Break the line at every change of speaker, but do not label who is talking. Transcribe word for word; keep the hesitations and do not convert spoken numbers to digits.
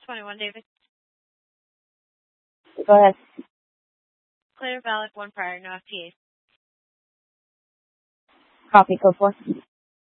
twenty-one, David.
Go ahead.
Clear, valid, one prior, no F T As.
Copy, code four.